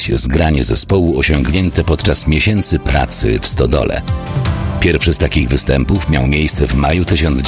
tradycje zgranie zespołu osiągnięte podczas miesięcy pracy w stodole. Pierwszy z takich występów miał miejsce w maju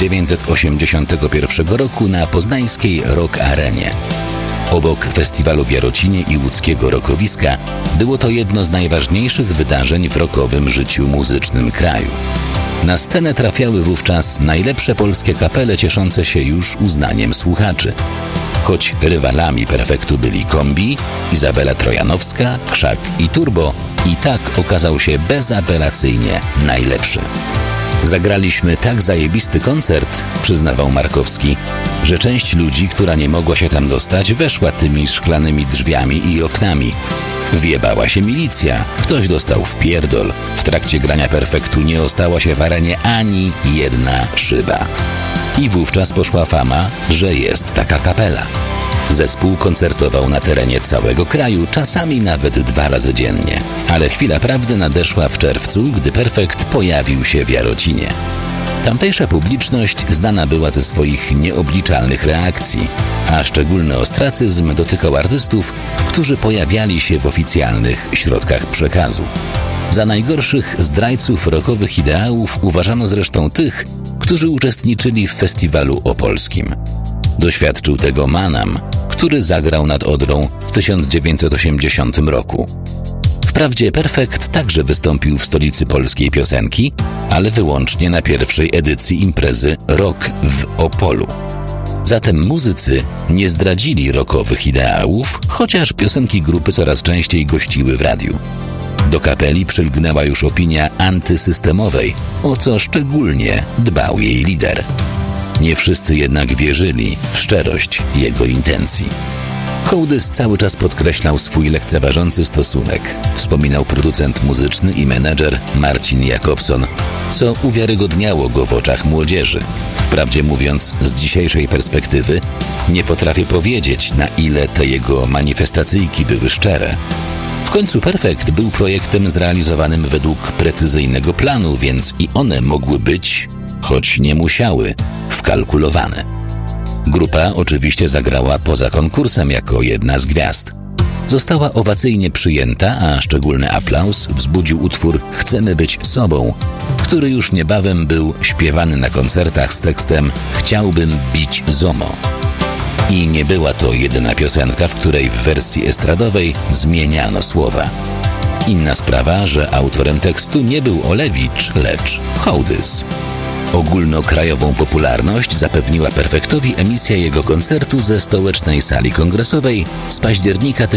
1981 roku na poznańskiej Rock Arenie. Obok festiwalu w Jarocinie i łódzkiego rockowiska było to jedno z najważniejszych wydarzeń w rockowym życiu muzycznym kraju. Na scenę trafiały wówczas najlepsze polskie kapele cieszące się już uznaniem słuchaczy. Choć rywalami Perfektu byli Kombi, Izabela Trojanowska, Krzak i Turbo, i tak okazał się bezapelacyjnie najlepszy. Zagraliśmy tak zajebisty koncert, przyznawał Markowski, że część ludzi, która nie mogła się tam dostać, weszła tymi szklanymi drzwiami i oknami. Wjebała się milicja, ktoś dostał wpierdol. W trakcie grania Perfektu nie ostała się w arenie ani jedna szyba. I wówczas poszła fama, że jest taka kapela. Zespół koncertował na terenie całego kraju, czasami nawet 2 razy dziennie. Ale chwila prawdy nadeszła w czerwcu, gdy Perfekt pojawił się w Jarocinie. Tamtejsza publiczność znana była ze swoich nieobliczalnych reakcji, a szczególny ostracyzm dotykał artystów, którzy pojawiali się w oficjalnych środkach przekazu. Za najgorszych zdrajców rockowych ideałów uważano zresztą tych, którzy uczestniczyli w festiwalu opolskim. Doświadczył tego Manam, który zagrał nad Odrą w 1980 roku. Wprawdzie Perfekt także wystąpił w stolicy polskiej piosenki, ale wyłącznie na pierwszej edycji imprezy Rock w Opolu. Zatem muzycy nie zdradzili rockowych ideałów, chociaż piosenki grupy coraz częściej gościły w radiu. Do kapeli przylgnęła już opinia antysystemowej, o co szczególnie dbał jej lider. Nie wszyscy jednak wierzyli w szczerość jego intencji. Hołdys cały czas podkreślał swój lekceważący stosunek, wspominał producent muzyczny i menedżer Marcin Jakobson, co uwiarygodniało go w oczach młodzieży. Wprawdzie mówiąc, z dzisiejszej perspektywy nie potrafię powiedzieć, na ile te jego manifestacyjki były szczere. W końcu Perfekt był projektem zrealizowanym według precyzyjnego planu, więc i one mogły być, choć nie musiały, wkalkulowane. Grupa oczywiście zagrała poza konkursem jako jedna z gwiazd. Została owacyjnie przyjęta, a szczególny aplauz wzbudził utwór Chcemy być sobą, który już niebawem był śpiewany na koncertach z tekstem Chciałbym bić ZOMO. I nie była to jedyna piosenka, w której w wersji estradowej zmieniano słowa. Inna sprawa, że autorem tekstu nie był Olewicz, lecz Hołdys. Ogólnokrajową popularność zapewniła Perfektowi emisja jego koncertu ze stołecznej sali kongresowej z października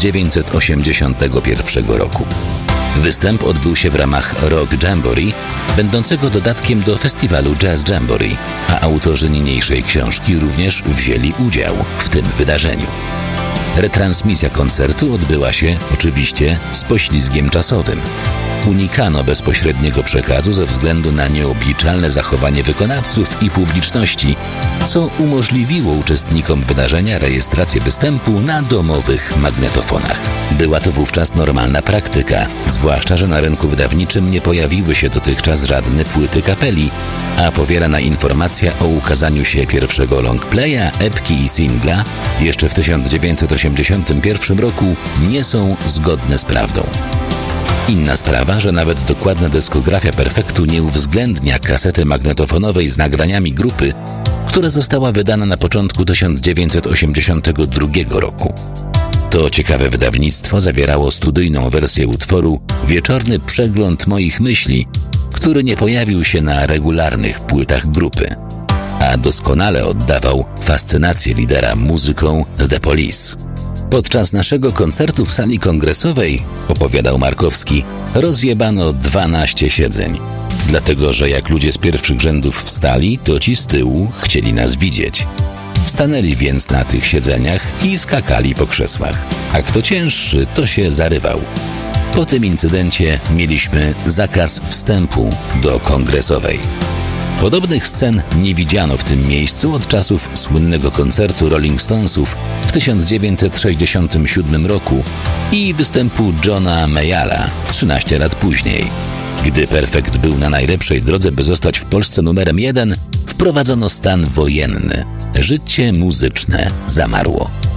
1981 roku. Występ odbył się w ramach Rock Jamboree, będącego dodatkiem do festiwalu Jazz Jamboree, a autorzy niniejszej książki również wzięli udział w tym wydarzeniu. Retransmisja koncertu odbyła się oczywiście z poślizgiem czasowym. Unikano bezpośredniego przekazu ze względu na nieobliczalne zachowanie wykonawców i publiczności, co umożliwiło uczestnikom wydarzenia rejestrację występu na domowych magnetofonach. Była to wówczas normalna praktyka, zwłaszcza że na rynku wydawniczym nie pojawiły się dotychczas żadne płyty kapeli, a powielana informacja o ukazaniu się pierwszego longplaya, epki i singla jeszcze w 1981 roku nie są zgodne z prawdą. Inna sprawa, że nawet dokładna dyskografia Perfektu nie uwzględnia kasety magnetofonowej z nagraniami grupy, która została wydana na początku 1982 roku. To ciekawe wydawnictwo zawierało studyjną wersję utworu Wieczorny przegląd moich myśli, który nie pojawił się na regularnych płytach grupy, a doskonale oddawał fascynację lidera muzyką The Police. Podczas naszego koncertu w sali kongresowej, opowiadał Markowski, rozjebano 12 siedzeń. Dlatego, że jak ludzie z pierwszych rzędów wstali, to ci z tyłu chcieli nas widzieć. Stanęli więc na tych siedzeniach i skakali po krzesłach, a kto cięższy, to się zarywał. Po tym incydencie mieliśmy zakaz wstępu do kongresowej. Podobnych scen nie widziano w tym miejscu od czasów słynnego koncertu Rolling Stonesów w 1967 roku i występu Johna Mayalla 13 lat później. Gdy Perfekt był na najlepszej drodze, by zostać w Polsce numerem 1, wprowadzono stan wojenny. Życie muzyczne zamarło.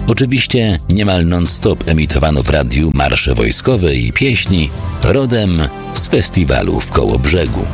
Oczywiście niemal non-stop emitowano w radiu marsze wojskowe i pieśni rodem z festiwalu w Kołobrzegu.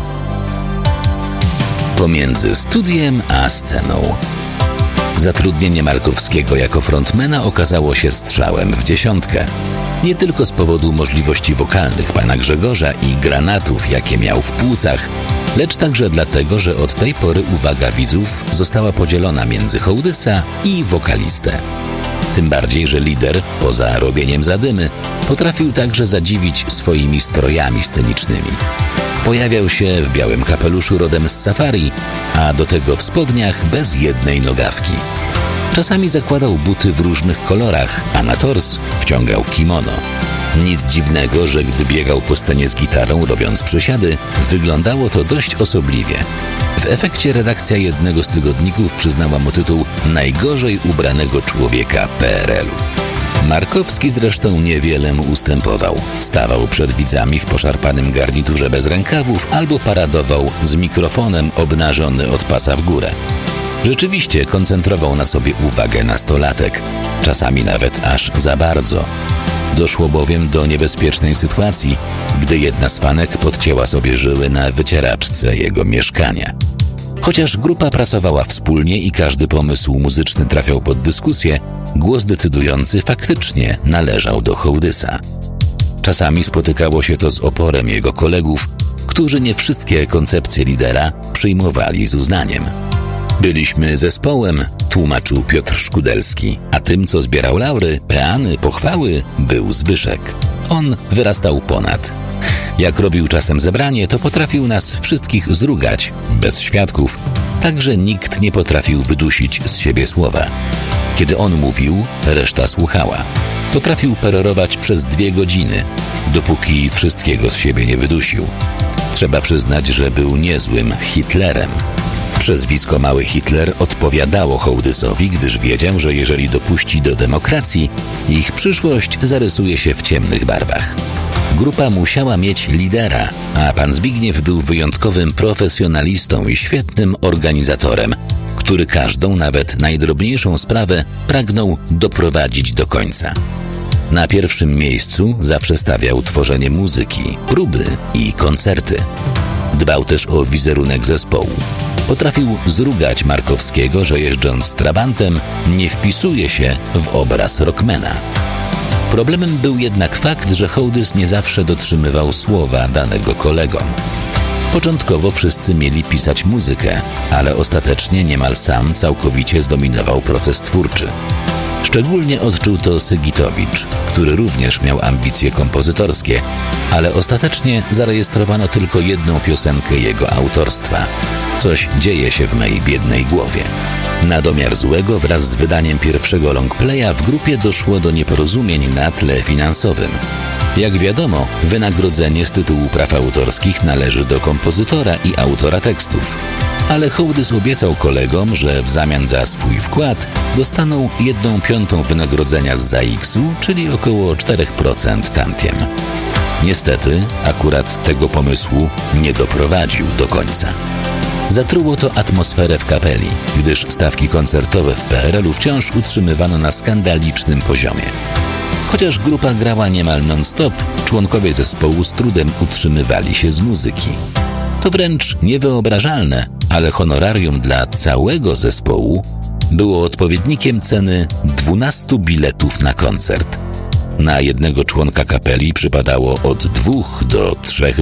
Pomiędzy studiem a sceną. Zatrudnienie Markowskiego jako frontmana okazało się strzałem w dziesiątkę. Nie tylko z powodu możliwości wokalnych pana Grzegorza i granatów, jakie miał w płucach, lecz także dlatego, że od tej pory uwaga widzów została podzielona między Hołdysa i wokalistę. Tym bardziej, że lider, poza robieniem zadymy, potrafił także zadziwić swoimi strojami scenicznymi. Pojawiał się w białym kapeluszu rodem z safari, a do tego w spodniach bez jednej nogawki. Czasami zakładał buty w różnych kolorach, a na tors wciągał kimono. Nic dziwnego, że gdy biegał po scenie z gitarą, robiąc przysiady, wyglądało to dość osobliwie. W efekcie redakcja jednego z tygodników przyznała mu tytuł najgorzej ubranego człowieka PRL-u. Markowski zresztą niewiele mu ustępował. Stawał przed widzami w poszarpanym garniturze bez rękawów albo paradował z mikrofonem obnażony od pasa w górę. Rzeczywiście koncentrował na sobie uwagę nastolatek, czasami nawet aż za bardzo. Doszło bowiem do niebezpiecznej sytuacji, gdy jedna z fanek podcięła sobie żyły na wycieraczce jego mieszkania. Chociaż grupa pracowała wspólnie i każdy pomysł muzyczny trafiał pod dyskusję, głos decydujący faktycznie należał do Hołdysa. Czasami spotykało się to z oporem jego kolegów, którzy nie wszystkie koncepcje lidera przyjmowali z uznaniem. Byliśmy zespołem, tłumaczył Piotr Szkudelski, a tym, co zbierał laury, peany, pochwały, był Zbyszek. On wyrastał ponad. Jak robił czasem zebranie, to potrafił nas wszystkich zrugać, bez świadków, tak że nikt nie potrafił wydusić z siebie słowa. Kiedy on mówił, reszta słuchała. Potrafił perorować przez 2 godziny, dopóki wszystkiego z siebie nie wydusił. Trzeba przyznać, że był niezłym Hitlerem. Przezwisko Mały Hitler odpowiadało Hołdysowi, gdyż wiedział, że jeżeli dopuści do demokracji, ich przyszłość zarysuje się w ciemnych barwach. Grupa musiała mieć lidera, a pan Zbigniew był wyjątkowym profesjonalistą i świetnym organizatorem, który każdą, nawet najdrobniejszą sprawę pragnął doprowadzić do końca. Na pierwszym miejscu zawsze stawiał tworzenie muzyki, próby i koncerty. Dbał też o wizerunek zespołu. Potrafił zrugać Markowskiego, że jeżdżąc trabantem nie wpisuje się w obraz rockmana. Problemem był jednak fakt, że Hołdys nie zawsze dotrzymywał słowa danego kolegom. Początkowo wszyscy mieli pisać muzykę, ale ostatecznie niemal sam całkowicie zdominował proces twórczy. Szczególnie odczuł to Sygitowicz, który również miał ambicje kompozytorskie, ale ostatecznie zarejestrowano tylko jedną piosenkę jego autorstwa. Coś dzieje się w mej biednej głowie. Na domiar złego wraz z wydaniem pierwszego longplaya w grupie doszło do nieporozumień na tle finansowym. Jak wiadomo, wynagrodzenie z tytułu praw autorskich należy do kompozytora i autora tekstów. Ale Hołdys obiecał kolegom, że w zamian za swój wkład dostaną 1/5 wynagrodzenia z ZAX-u, czyli około 4% tantiem. Niestety, akurat tego pomysłu nie doprowadził do końca. Zatruło to atmosferę w kapeli, gdyż stawki koncertowe w PRL-u wciąż utrzymywano na skandalicznym poziomie. Chociaż grupa grała niemal non-stop, członkowie zespołu z trudem utrzymywali się z muzyki. To wręcz niewyobrażalne, ale honorarium dla całego zespołu było odpowiednikiem ceny 12 biletów na koncert. Na jednego członka kapeli przypadało od $2 do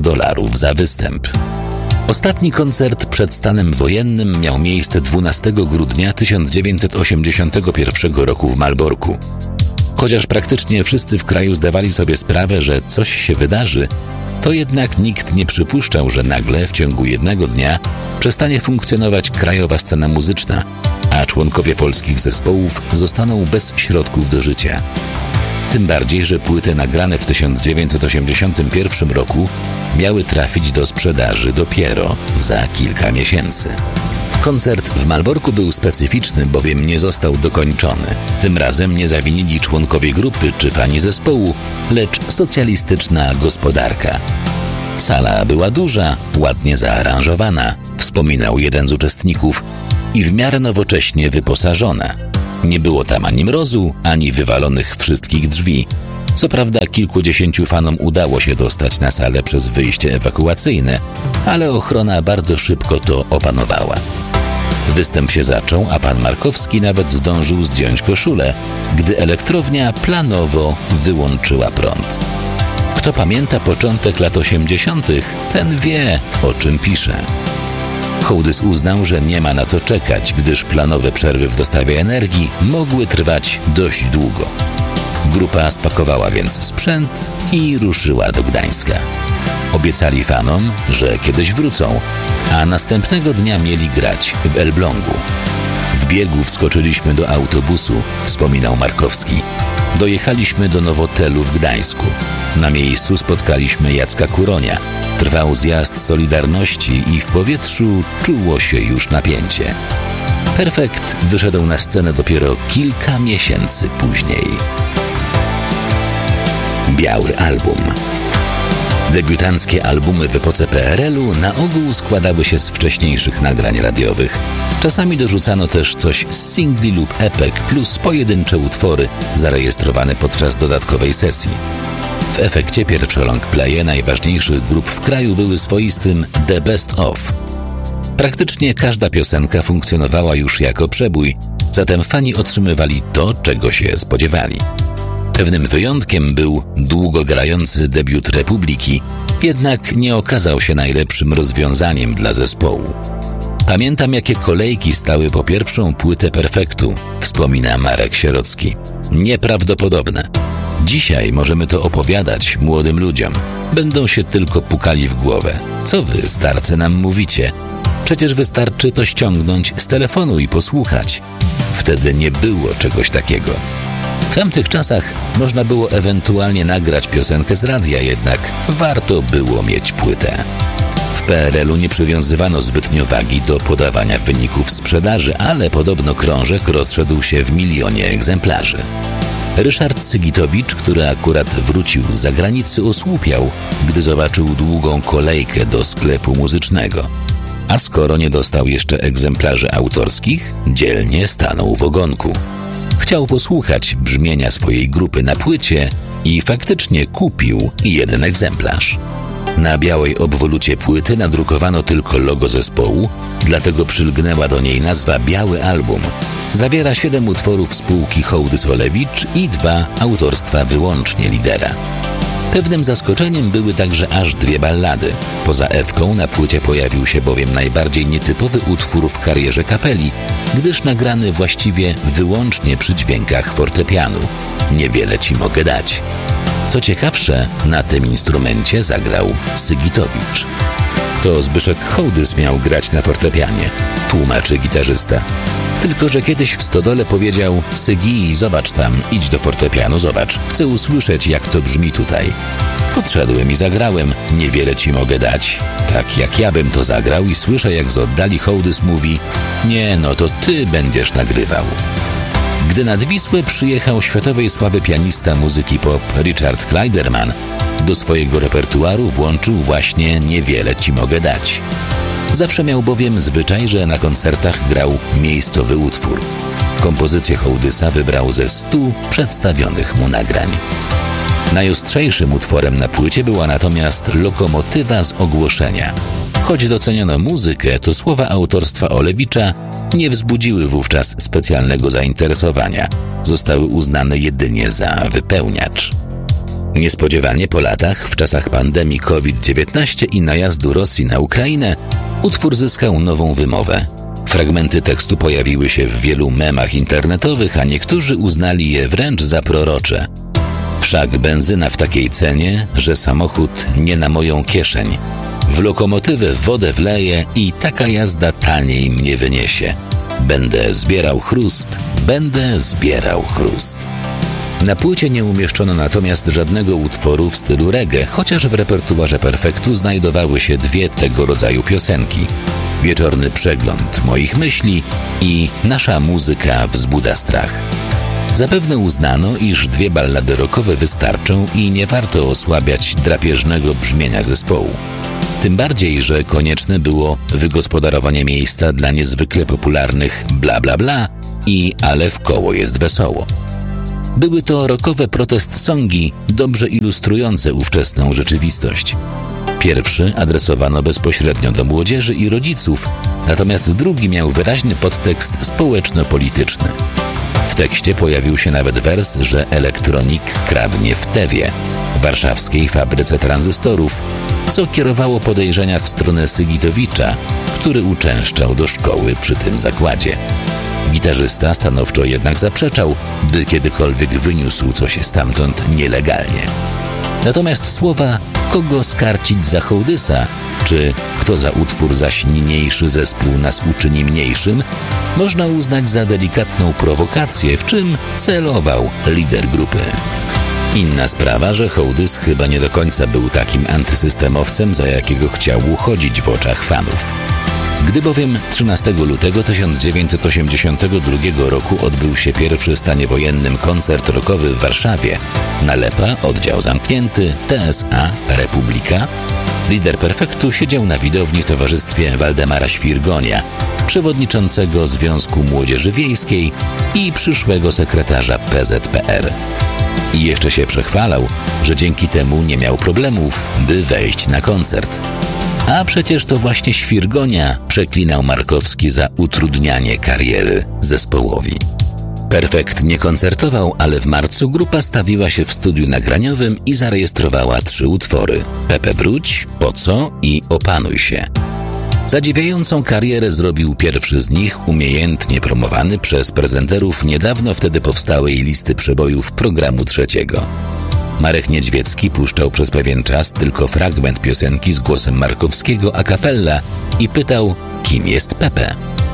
$3 za występ. Ostatni koncert przed stanem wojennym miał miejsce 12 grudnia 1981 roku w Malborku. Chociaż praktycznie wszyscy w kraju zdawali sobie sprawę, że coś się wydarzy, to jednak nikt nie przypuszczał, że nagle w ciągu jednego dnia przestanie funkcjonować krajowa scena muzyczna, a członkowie polskich zespołów zostaną bez środków do życia. Tym bardziej, że płyty nagrane w 1981 roku miały trafić do sprzedaży dopiero za kilka miesięcy. Koncert w Malborku był specyficzny, bowiem nie został dokończony. Tym razem nie zawinili członkowie grupy czy fani zespołu, lecz socjalistyczna gospodarka. Sala była duża, ładnie zaaranżowana, wspominał jeden z uczestników, i w miarę nowocześnie wyposażona. Nie było tam ani mrozu, ani wywalonych wszystkich drzwi. Co prawda kilkudziesięciu fanom udało się dostać na salę przez wyjście ewakuacyjne, ale ochrona bardzo szybko to opanowała. Występ się zaczął, a pan Markowski nawet zdążył zdjąć koszulę, gdy elektrownia planowo wyłączyła prąd. Kto pamięta początek lat 80., ten wie, o czym piszę. Hołdys uznał, że nie ma na co czekać, gdyż planowe przerwy w dostawie energii mogły trwać dość długo. Grupa spakowała więc sprzęt i ruszyła do Gdańska. Obiecali fanom, że kiedyś wrócą, a następnego dnia mieli grać w Elblągu. W biegu wskoczyliśmy do autobusu, wspominał Markowski. Dojechaliśmy do Nowotelu w Gdańsku. Na miejscu spotkaliśmy Jacka Kuronia. Trwał zjazd Solidarności i w powietrzu czuło się już napięcie. Perfekt wyszedł na scenę dopiero kilka miesięcy później. Biały album. Debiutanckie albumy w epoce PRL-u na ogół składały się z wcześniejszych nagrań radiowych. Czasami dorzucano też coś z singli lub epek plus pojedyncze utwory zarejestrowane podczas dodatkowej sesji. W efekcie pierwsze longplaye najważniejszych grup w kraju były swoistym The Best Of. Praktycznie każda piosenka funkcjonowała już jako przebój, zatem fani otrzymywali to, czego się spodziewali. Pewnym wyjątkiem był długogrający debiut Republiki, jednak nie okazał się najlepszym rozwiązaniem dla zespołu. Pamiętam, jakie kolejki stały po pierwszą płytę Perfektu, wspomina Marek Sierocki. Nieprawdopodobne. Dzisiaj możemy to opowiadać młodym ludziom. Będą się tylko pukali w głowę. Co wy, starcy, nam mówicie? Przecież wystarczy to ściągnąć z telefonu i posłuchać. Wtedy nie było czegoś takiego. W tamtych czasach można było ewentualnie nagrać piosenkę z radia, jednak warto było mieć płytę. W PRL-u nie przywiązywano zbytnio wagi do podawania wyników sprzedaży, ale podobno krążek rozszedł się w 1 000 000 egzemplarzy. Ryszard Sygitowicz, który akurat wrócił z zagranicy, osłupiał, gdy zobaczył długą kolejkę do sklepu muzycznego. A skoro nie dostał jeszcze egzemplarzy autorskich, dzielnie stanął w ogonku. Chciał posłuchać brzmienia swojej grupy na płycie i faktycznie kupił 1 egzemplarz. Na białej obwolucie płyty nadrukowano tylko logo zespołu, dlatego przylgnęła do niej nazwa Biały Album. Zawiera 7 utworów spółki Hołdys-Olewicz i 2 autorstwa wyłącznie lidera. Pewnym zaskoczeniem były także aż 2 ballady. Poza Ewką na płycie pojawił się bowiem najbardziej nietypowy utwór w karierze kapeli, gdyż nagrany właściwie wyłącznie przy dźwiękach fortepianu. Niewiele ci mogę dać. Co ciekawsze, na tym instrumencie zagrał Sygitowicz. To Zbyszek Hołdys miał grać na fortepianie, tłumaczy gitarzysta. Tylko że kiedyś w stodole powiedział: Sygi, zobacz tam, idź do fortepianu, zobacz, chcę usłyszeć, jak to brzmi tutaj. Podszedłem i zagrałem, niewiele ci mogę dać, tak jak ja bym to zagrał, i słyszę, jak z oddali Hołdys mówi: nie, no to ty będziesz nagrywał. Gdy nad Wisłę przyjechał światowej sławy pianista muzyki pop Richard Clayderman, do swojego repertuaru włączył właśnie Niewiele ci mogę dać. Zawsze miał bowiem zwyczaj, że na koncertach grał miejscowy utwór. Kompozycję Hołdysa wybrał ze 100 przedstawionych mu nagrań. Najostrzejszym utworem na płycie była natomiast Lokomotywa z ogłoszenia. Choć doceniono muzykę, to słowa autorstwa Olewicza nie wzbudziły wówczas specjalnego zainteresowania. Zostały uznane jedynie za wypełniacz. Niespodziewanie po latach, w czasach pandemii COVID-19 i najazdu Rosji na Ukrainę, utwór zyskał nową wymowę. Fragmenty tekstu pojawiły się w wielu memach internetowych, a niektórzy uznali je wręcz za prorocze. Wszak benzyna w takiej cenie, że samochód nie na moją kieszeń. W lokomotywę wodę wleję i taka jazda taniej mnie wyniesie. Będę zbierał chrust, będę zbierał chrust. Na płycie nie umieszczono natomiast żadnego utworu w stylu reggae, chociaż w repertuarze Perfektu znajdowały się 2 tego rodzaju piosenki: Wieczorny przegląd moich myśli i Nasza muzyka wzbudza strach. Zapewne uznano, iż 2 ballady rockowe wystarczą i nie warto osłabiać drapieżnego brzmienia zespołu. Tym bardziej, że konieczne było wygospodarowanie miejsca dla niezwykle popularnych Bla Bla Bla i Ale w koło jest wesoło. Były to rockowe protest songi, dobrze ilustrujące ówczesną rzeczywistość. Pierwszy adresowano bezpośrednio do młodzieży i rodziców, natomiast drugi miał wyraźny podtekst społeczno-polityczny. W tekście pojawił się nawet wers, że elektronik kradnie w Tewie, warszawskiej fabryce tranzystorów, co kierowało podejrzenia w stronę Sygitowicza, który uczęszczał do szkoły przy tym zakładzie. Gitarzysta stanowczo jednak zaprzeczał, by kiedykolwiek wyniósł coś stamtąd nielegalnie. Natomiast słowa „kogo skarcić za Hołdysa” czy „kto za utwór zaś niniejszy zespół nas uczyni mniejszym” można uznać za delikatną prowokację, w czym celował lider grupy. Inna sprawa, że Hołdys chyba nie do końca był takim antysystemowcem, za jakiego chciał uchodzić w oczach fanów. Gdy bowiem 13 lutego 1982 roku odbył się pierwszy w stanie wojennym koncert rockowy w Warszawie, Nalepa, oddział zamknięty, TSA, Republika, lider Perfektu siedział na widowni w towarzystwie Waldemara Świrgonia, przewodniczącego Związku Młodzieży Wiejskiej i przyszłego sekretarza PZPR. I jeszcze się przechwalał, że dzięki temu nie miał problemów, by wejść na koncert. A przecież to właśnie Świrgonia przeklinał Markowski za utrudnianie kariery zespołowi. Perfekt nie koncertował, ale w marcu grupa stawiła się w studiu nagraniowym i zarejestrowała 3 utwory: Pepe wróć, Po co i Opanuj się. Zadziwiającą karierę zrobił pierwszy z nich, umiejętnie promowany przez prezenterów niedawno wtedy powstałej listy przebojów programu trzeciego. Marek Niedźwiecki puszczał przez pewien czas tylko fragment piosenki z głosem Markowskiego a cappella i pytał, kim jest Pepe.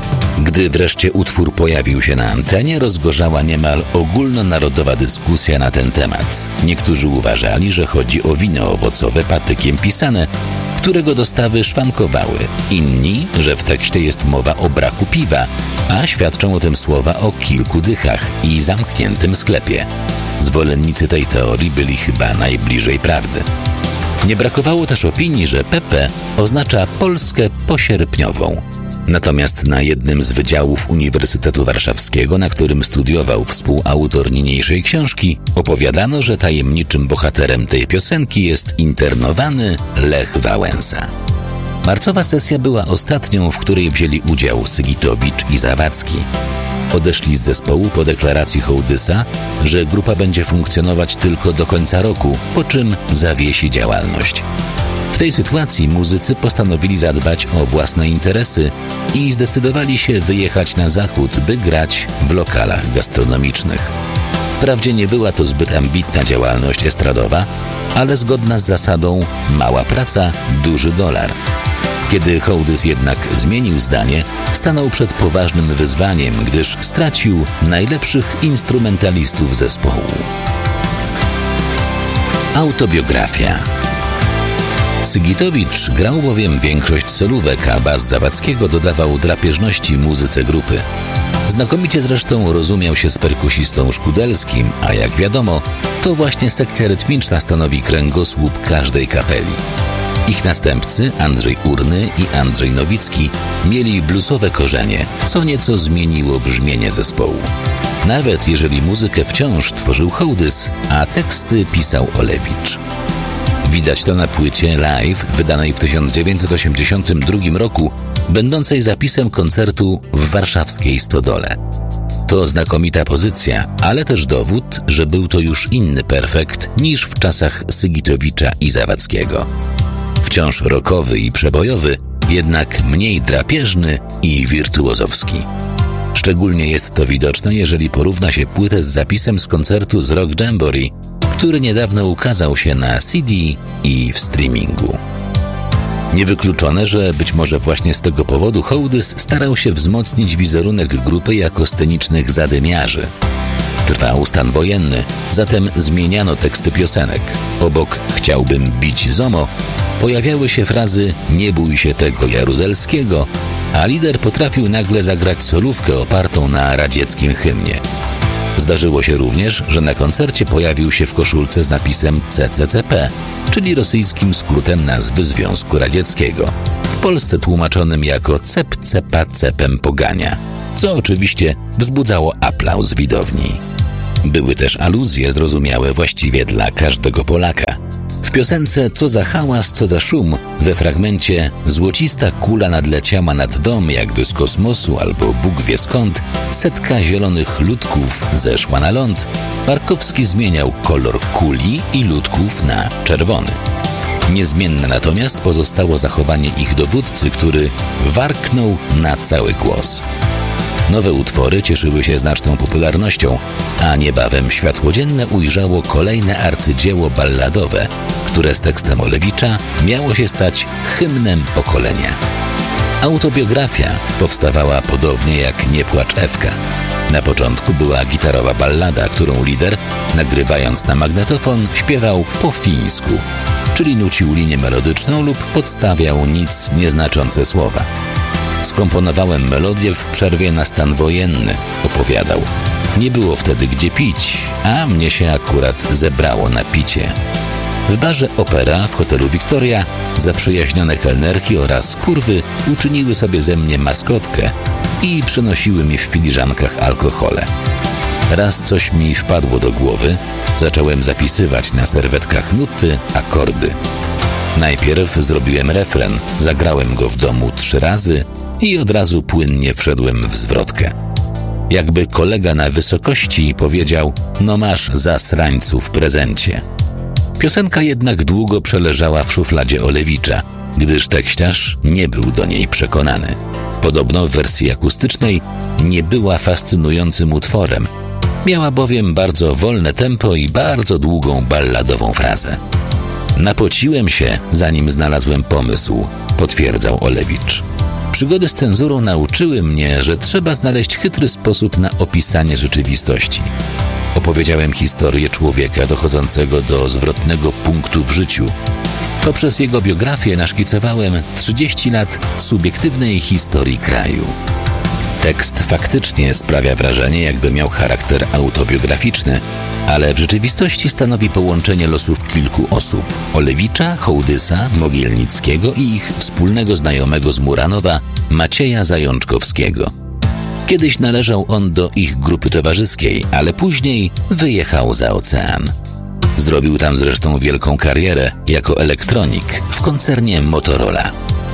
Gdy wreszcie utwór pojawił się na antenie, rozgorzała niemal ogólnonarodowa dyskusja na ten temat. Niektórzy uważali, że chodzi o wino owocowe patykiem pisane, którego dostawy szwankowały. Inni, że w tekście jest mowa o braku piwa, a świadczą o tym słowa o kilku dychach i zamkniętym sklepie. Zwolennicy tej teorii byli chyba najbliżej prawdy. Nie brakowało też opinii, że Pepe oznacza Polskę posierpniową. Natomiast na jednym z wydziałów Uniwersytetu Warszawskiego, na którym studiował współautor niniejszej książki, opowiadano, że tajemniczym bohaterem tej piosenki jest internowany Lech Wałęsa. Marcowa sesja była ostatnią, w której wzięli udział Sygitowicz i Zawadzki. Odeszli z zespołu po deklaracji Hołdysa, że grupa będzie funkcjonować tylko do końca roku, po czym zawiesi działalność. W tej sytuacji muzycy postanowili zadbać o własne interesy i zdecydowali się wyjechać na zachód, by grać w lokalach gastronomicznych. Wprawdzie nie była to zbyt ambitna działalność estradowa, ale zgodna z zasadą mała praca, duży dolar. Kiedy Hołdys jednak zmienił zdanie, stanął przed poważnym wyzwaniem, gdyż stracił najlepszych instrumentalistów zespołu. Autobiografia. Sygitowicz grał bowiem większość solówek, a bas Zawadzkiego dodawał drapieżności muzyce grupy. Znakomicie zresztą rozumiał się z perkusistą Szkudelskim, a jak wiadomo, to właśnie sekcja rytmiczna stanowi kręgosłup każdej kapeli. Ich następcy, Andrzej Urny i Andrzej Nowicki, mieli bluesowe korzenie, co nieco zmieniło brzmienie zespołu. Nawet jeżeli muzykę wciąż tworzył Hołdys, a teksty pisał Olewicz. Widać to na płycie Live, wydanej w 1982 roku, będącej zapisem koncertu w warszawskiej Stodole. To znakomita pozycja, ale też dowód, że był to już inny Perfekt niż w czasach Sygitowicza i Zawadzkiego. Wciąż rockowy i przebojowy, jednak mniej drapieżny i wirtuozowski. Szczególnie jest to widoczne, jeżeli porówna się płytę z zapisem z koncertu z Rock Jamboree, który niedawno ukazał się na CD i w streamingu. Niewykluczone, że być może właśnie z tego powodu Hołdys starał się wzmocnić wizerunek grupy jako scenicznych zadymiarzy. Trwał stan wojenny, zatem zmieniano teksty piosenek. Obok „Chciałbym bić ZOMO” pojawiały się frazy „Nie bój się tego Jaruzelskiego”, a lider potrafił nagle zagrać solówkę opartą na radzieckim hymnie. Zdarzyło się również, że na koncercie pojawił się w koszulce z napisem CCCP, czyli rosyjskim skrótem nazwy Związku Radzieckiego, w Polsce tłumaczonym jako Cep Cepa Cepem Pogania. co oczywiście wzbudzało aplauz widowni. Były też aluzje zrozumiałe właściwie dla każdego Polaka. W piosence "Co za hałas, co za szum" we fragmencie "Złocista kula nadleciała nad dom jakby z kosmosu albo Bóg wie skąd, setka zielonych ludków zeszła na ląd", Markowski zmieniał kolor kuli i ludków na czerwony. Niezmienne natomiast pozostało zachowanie ich dowódcy, który warknął na cały głos. Nowe utwory cieszyły się znaczną popularnością, a niebawem światło dzienne ujrzało kolejne arcydzieło balladowe, które z tekstem Olewicza miało się stać hymnem pokolenia. Autobiografia powstawała podobnie jak "Nie płacz Ewka". Na początku była gitarowa ballada, którą lider, nagrywając na magnetofon, śpiewał po fińsku, czyli nucił linię melodyczną lub podstawiał nic nieznaczące słowa. "Skomponowałem melodię w przerwie na stan wojenny", opowiadał. "Nie było wtedy gdzie pić, a mnie się akurat zebrało na picie". W barze Opera w hotelu Victoria zaprzyjaźnione kelnerki oraz kurwy uczyniły sobie ze mnie maskotkę i przynosiły mi w filiżankach alkohole. Raz coś mi wpadło do głowy, zacząłem zapisywać na serwetkach nuty, akordy. Najpierw zrobiłem refren, zagrałem go w domu 3 razy i od razu płynnie wszedłem w zwrotkę. Jakby kolega na wysokości powiedział: "No masz zasrańcu w prezencie". Piosenka jednak długo przeleżała w szufladzie Olewicza, gdyż tekściarz nie był do niej przekonany. Podobno w wersji akustycznej nie była fascynującym utworem. Miała bowiem bardzo wolne tempo i bardzo długą balladową frazę. "Napociłem się, zanim znalazłem pomysł", potwierdzał Olewicz. "Przygody z cenzurą nauczyły mnie, że trzeba znaleźć chytry sposób na opisanie rzeczywistości. Opowiedziałem historię człowieka dochodzącego do zwrotnego punktu w życiu. Poprzez jego biografię naszkicowałem 30 lat subiektywnej historii kraju". Tekst faktycznie sprawia wrażenie, jakby miał charakter autobiograficzny, ale w rzeczywistości stanowi połączenie losów kilku osób: Olewicza, Hołdysa, Mogilnickiego i ich wspólnego znajomego z Muranowa, Macieja Zajączkowskiego. Kiedyś należał on do ich grupy towarzyskiej, ale później wyjechał za ocean. Zrobił tam zresztą wielką karierę jako elektronik w koncernie Motorola.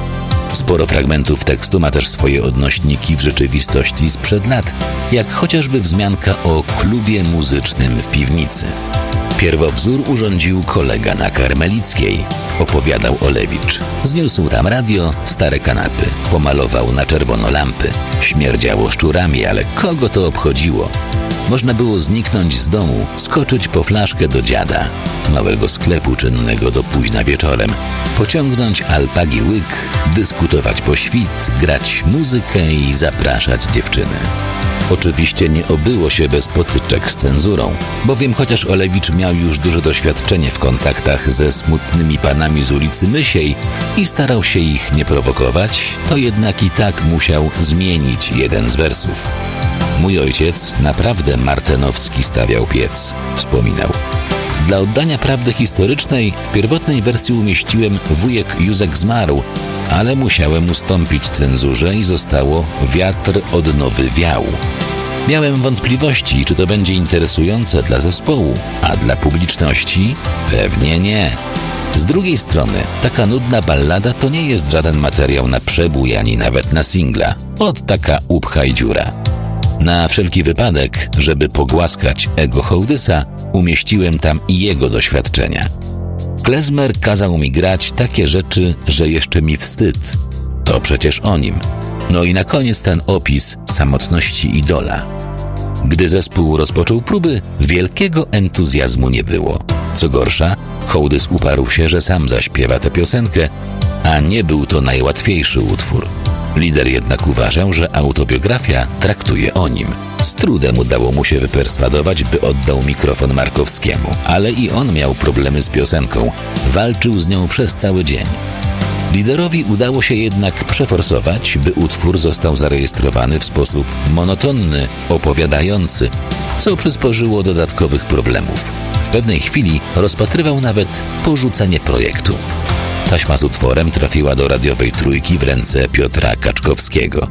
Sporo fragmentów tekstu ma też swoje odnośniki w rzeczywistości sprzed lat, jak chociażby wzmianka o klubie muzycznym w piwnicy. "Pierwowzór urządził kolega na Karmelickiej", opowiadał Olewicz. "Zniósł tam radio, stare kanapy, pomalował na czerwono lampy. Śmierdziało szczurami, ale kogo to obchodziło? Można było zniknąć z domu, skoczyć po flaszkę do dziada, małego sklepu czynnego do późna wieczorem, pociągnąć alpagi łyk, dyskutować po świt, grać muzykę i zapraszać dziewczyny". Oczywiście nie obyło się bez potyczek z cenzurą, bowiem chociaż Olewicz miał już duże doświadczenie w kontaktach ze smutnymi panami z ulicy Mysiej i starał się ich nie prowokować, to jednak i tak musiał zmienić jeden z wersów. "Mój ojciec naprawdę martenowski stawiał piec", wspominał. "Dla oddania prawdy historycznej w pierwotnej wersji umieściłem "Wujek Józek zmarł", ale musiałem ustąpić cenzurze i zostało "Wiatr odnowy wiał". Miałem wątpliwości, czy to będzie interesujące dla zespołu, a dla publiczności pewnie nie. Z drugiej strony, taka nudna ballada to nie jest żaden materiał na przebój ani nawet na singla. Ot taka upchaj dziura. Na wszelki wypadek, żeby pogłaskać ego Hołdysa, umieściłem tam i jego doświadczenia. Klezmer kazał mi grać takie rzeczy, że jeszcze mi wstyd. To przecież o nim. No i na koniec ten opis samotności idola. Gdy zespół rozpoczął próby, wielkiego entuzjazmu nie było. Co gorsza, Hołdys uparł się, że sam zaśpiewa tę piosenkę, a nie był to najłatwiejszy utwór. Lider jednak uważał, że autobiografia traktuje o nim. Z trudem udało mu się wyperswadować, by oddał mikrofon Markowskiemu, ale i on miał problemy z piosenką. Walczył z nią przez cały dzień. Liderowi udało się jednak przeforsować, by utwór został zarejestrowany w sposób monotonny, opowiadający, co przysporzyło dodatkowych problemów. W pewnej chwili rozpatrywał nawet porzucenie projektu. Taśma z utworem trafiła do radiowej Trójki w ręce Piotra Kaczkowskiego.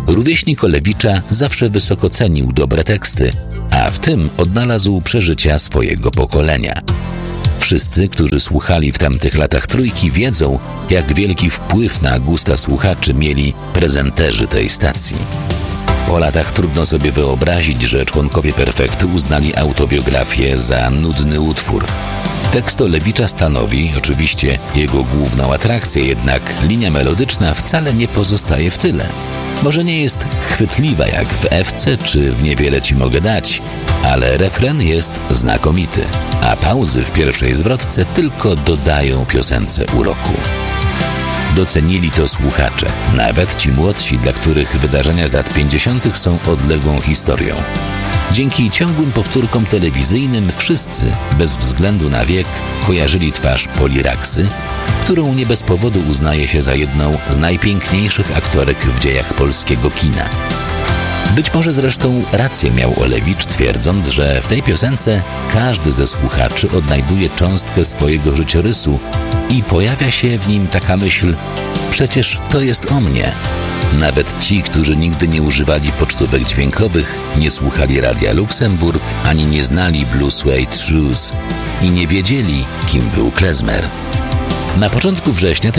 Rówieśnik Olewicza zawsze wysoko cenił dobre teksty, a w tym odnalazł przeżycia swojego pokolenia. Wszyscy, którzy słuchali w tamtych latach Trójki, wiedzą, jak wielki wpływ na gusta słuchaczy mieli prezenterzy tej stacji. Po latach trudno sobie wyobrazić, że członkowie Perfektu uznali autobiografię za nudny utwór. Tekst Olewicza stanowi oczywiście jego główną atrakcję, jednak linia melodyczna wcale nie pozostaje w tyle. Może nie jest chwytliwa jak w Ewce czy w Niewiele ci mogę dać, ale refren jest znakomity, a pauzy w pierwszej zwrotce tylko dodają piosence uroku. Docenili to słuchacze, nawet ci młodsi, dla których wydarzenia z lat 50. są odległą historią. Dzięki ciągłym powtórkom telewizyjnym wszyscy, bez względu na wiek, kojarzyli twarz Poliraksy, którą nie bez powodu uznaje się za jedną z najpiękniejszych aktorek w dziejach polskiego kina. Być może zresztą rację miał Olewicz, twierdząc, że w tej piosence każdy ze słuchaczy odnajduje cząstkę swojego życiorysu i pojawia się w nim taka myśl: przecież to jest o mnie. Nawet ci, którzy nigdy nie używali pocztówek dźwiękowych, nie słuchali Radia Luksemburg, ani nie znali Blue Suede Shoes i nie kim był klezmer. Na początku września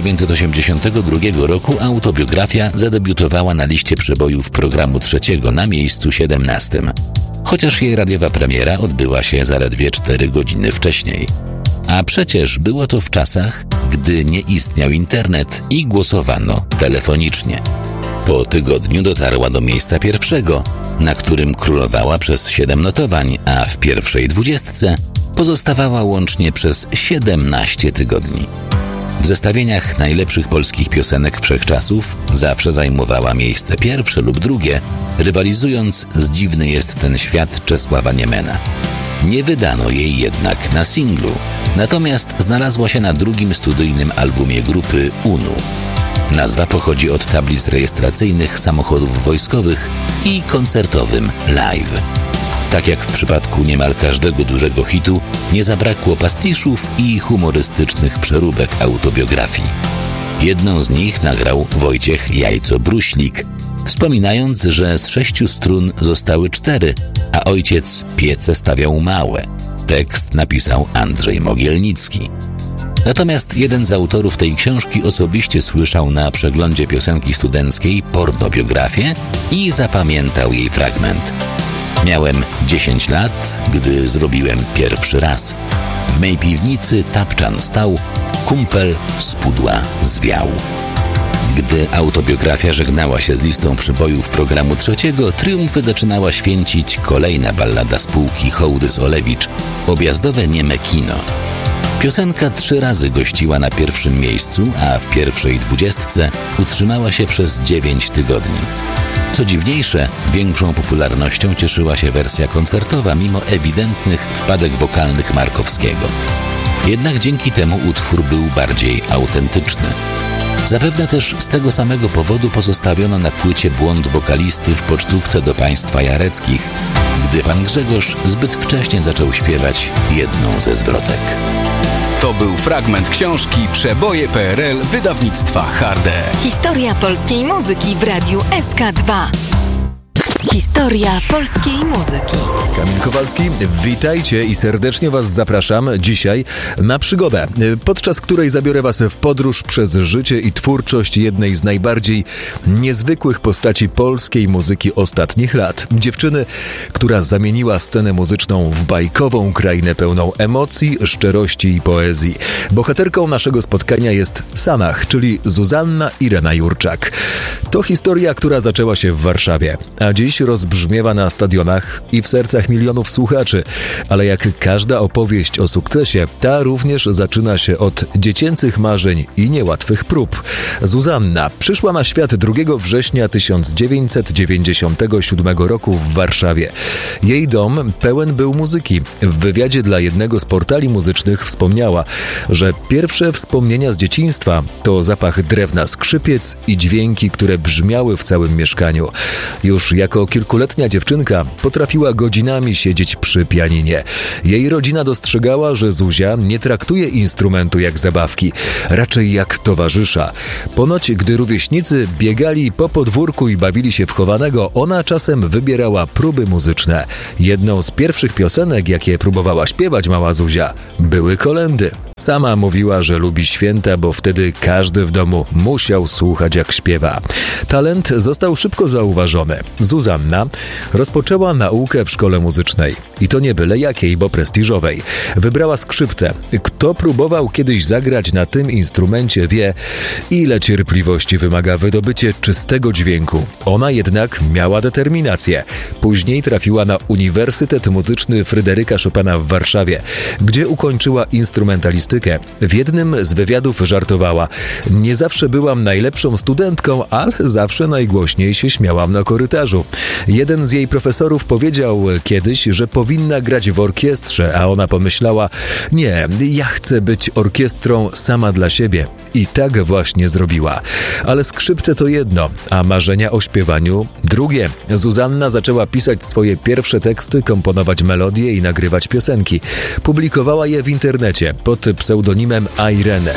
1982 roku autobiografia zadebiutowała na liście przebojów programu trzeciego na miejscu 17, chociaż jej radiowa premiera odbyła się zaledwie 4 godziny wcześniej. A przecież było to w czasach, gdy nie istniał internet i głosowano telefonicznie. Po tygodniu dotarła do miejsca pierwszego, na którym królowała przez 7 notowań, a w pierwszej 20 pozostawała łącznie przez 17 tygodni. W zestawieniach najlepszych polskich piosenek wszechczasów zawsze zajmowała miejsce pierwsze lub drugie, rywalizując z Dziwny jest ten świat Czesława Niemena. Nie wydano jej jednak na singlu, natomiast znalazła się na drugim studyjnym albumie grupy UNU. Nazwa pochodzi od tablic rejestracyjnych samochodów wojskowych i koncertowym live. Tak jak w przypadku niemal każdego dużego hitu, nie zabrakło pastiszów i humorystycznych przeróbek autobiografii. Jedną z nich nagrał Wojciech Jajco-Bruślik, wspominając, że z 6 strun zostały 4, a ojciec piece stawiał małe. Tekst napisał Andrzej Mogielnicki. Natomiast jeden z autorów tej książki osobiście słyszał na przeglądzie piosenki studenckiej pornobiografię i zapamiętał jej fragment. Miałem 10 lat, gdy zrobiłem pierwszy raz. W mej piwnicy tapczan stał, kumpel z pudła zwiał. Gdy autobiografia żegnała się z listą przybojów programu trzeciego, triumfy zaczynała święcić kolejna ballada spółki Hołdys-Olewicz, objazdowe nieme kino. Piosenka 3 razy gościła na pierwszym miejscu, a w pierwszej 20 utrzymała się przez 9 tygodni. Co dziwniejsze, większą popularnością cieszyła się wersja koncertowa, mimo ewidentnych wpadek wokalnych Markowskiego. Jednak dzięki temu utwór był bardziej autentyczny. Zapewne też z tego samego powodu pozostawiono na płycie błąd wokalisty w pocztówce do państwa jareckich, gdy pan Grzegorz zbyt wcześnie zaczął śpiewać jedną ze zwrotek. To był fragment książki Przeboje PRL wydawnictwa Harde. Historia polskiej muzyki w radiu SK2. Historia polskiej muzyki. Kamil Kowalski, witajcie i serdecznie Was zapraszam dzisiaj na przygodę, podczas której zabiorę Was w podróż przez życie i twórczość jednej z najbardziej niezwykłych postaci polskiej muzyki ostatnich lat. Dziewczyny, która zamieniła scenę muzyczną w bajkową krainę pełną emocji, szczerości i poezji. Bohaterką naszego spotkania jest Sanach, czyli Zuzanna Irena Jurczak. To historia, która zaczęła się w Warszawie, a dziś rozbrzmiewa na stadionach i w sercach milionów słuchaczy. Ale jak każda opowieść o sukcesie, ta również zaczyna się od dziecięcych marzeń i niełatwych prób. Zuzanna przyszła na świat 2 września 1997 roku w Warszawie. Jej dom pełen był muzyki. W wywiadzie dla jednego z portali muzycznych wspomniała, że pierwsze wspomnienia z dzieciństwa to zapach drewna skrzypiec i dźwięki, które brzmiały w całym mieszkaniu. Już jako Jako kilkuletnia dziewczynka potrafiła godzinami siedzieć przy pianinie. Jej rodzina dostrzegała, że Zuzia nie traktuje instrumentu jak zabawki, raczej jak towarzysza. Ponoć, gdy rówieśnicy biegali po podwórku i bawili się w chowanego, ona czasem wybierała próby muzyczne. Jedną z pierwszych piosenek, jakie próbowała śpiewać mała Zuzia, były kolędy. Sama mówiła, że lubi święta, bo wtedy każdy w domu musiał słuchać, jak śpiewa. Talent został szybko zauważony. Zuzanna rozpoczęła naukę w szkole muzycznej. I to nie byle jakiej, bo prestiżowej. Wybrała skrzypce. Kto próbował kiedyś zagrać na tym instrumencie, wie, ile cierpliwości wymaga wydobycie czystego dźwięku. Ona jednak miała determinację. Później trafiła na Uniwersytet Muzyczny Fryderyka Chopina w Warszawie, gdzie ukończyła instrumentalistykę. W jednym z wywiadów żartowała: nie zawsze byłam najlepszą studentką, ale zawsze najgłośniej się śmiałam na korytarzu. Jeden z jej profesorów powiedział kiedyś, że powinna grać w orkiestrze, a ona pomyślała: nie, ja chcę być orkiestrą sama dla siebie. I tak właśnie zrobiła. Ale skrzypce to jedno, a marzenia o śpiewaniu drugie. Zuzanna zaczęła pisać swoje pierwsze teksty, komponować melodie i nagrywać piosenki. Publikowała je w internecie pod pseudonimem Irene.